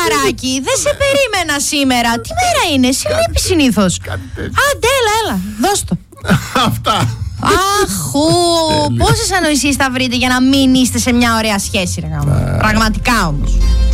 φιλαράκι, δεν σε περίμενα σήμερα. Τι μέρα είναι, συγγνώμη συνήθως. Άντε, έλα, δώσ' το. Αυτά. Αχού, πόσες ανοησίες θα βρείτε για να μην είστε σε μια ωραία σχέση, ρε γάμο. Πραγματικά όμως.